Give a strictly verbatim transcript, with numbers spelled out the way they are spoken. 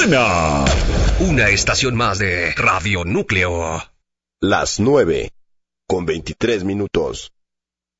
mañana. Una estación más de Radio Núcleo. Las nueve, con veintitrés minutos.